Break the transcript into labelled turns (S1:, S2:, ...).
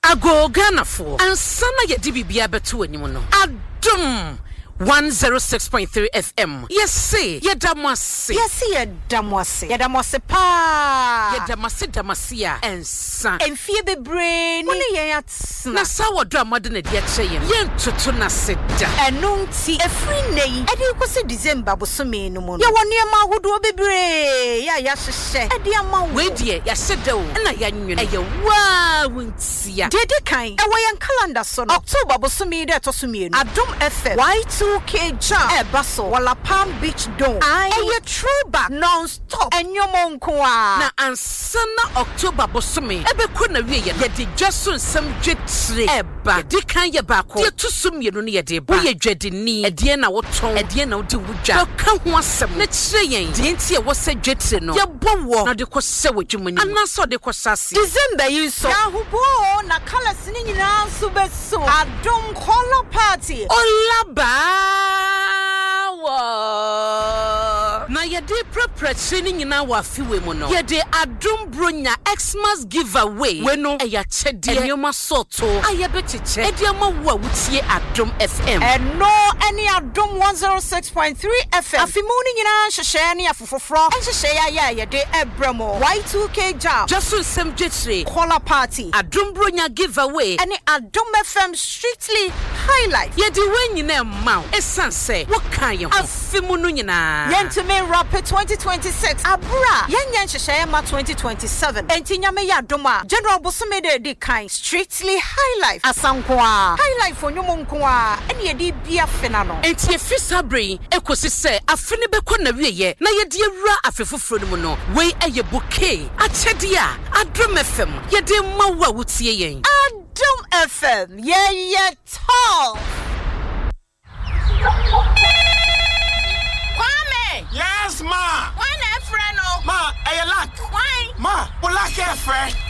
S1: Ago Ganafo and Sana Yadibia Betu anyone. Adum 106.3 FM. Yes, say, Yadamasi.
S2: Yes, Yadamasi. Yadamasi pa.
S1: Yadamasi Damasia and son.
S2: And Phoebe Brain. When yats.
S1: Nasawa drama than a dear chain. Yen tutuna sit.
S2: And nunti a free name. And you could say December was so mean no more. You want near my wood will be brave. Ya, yes, a dear man.
S1: Wait, dear, ya said though. And I young you. Wow, won't see ya.
S2: Did the kind. A way and calendar son. October was so me that was me. Adum FM. Y2K Jam. A bustle. Walla Palm Beach Dome. I a throwback non-stop. And your monkoa.
S1: Na ansana October bosumi. Ebe kuna wiye. Yedi jasun some jetri. Eba. Yedi kan ye bako. Ye tusum ye no ni yedi ba. Uye jedi ni. Ediye na woton. Ediye na udi wuja. Yoka huasem. Netre yen. Dienti ye wase jetri no. Ye bowo. Na deko sewe jumuni. Anaso deko sasi.
S2: December yuso. Ya hubo na kala sini na subeso. Adum color party.
S1: Olaba. Na yede prepare nyina wa fiwe mu no yede adum bronya Xmas giveaway we no eya chede enyoma soto ayebetiche ediama wo wutie adum FM
S2: and no any adum 106.3 FM afimuni nyina hwehwe ne afofofro enhwehwe ya yede ebramo Y2K Jam
S1: Jason Sem Jetre
S2: color party
S1: adum bronya giveaway
S2: and adum FM strictly highlight
S1: yede we nyina ma esanse wo kan ye afimunu nyina
S2: yentime rapid 2026 abra yenyen hwehwe ma 2027 entinyame ya doma general bosomede de kind strictly highlight asankoa highlight for nyomonkoa ene yedi bia fena no
S1: enti efisabre ekosi se afene beko na wieye na yedi awura afefoforo no mu no we eye bouquet achede a Adum FM yedi mawa wutie yen
S2: Adum FM ye tall
S3: Yes, ma.
S4: Why na friend no?
S3: Ma, I lack.
S4: Why?
S3: Ma, we lack a friend.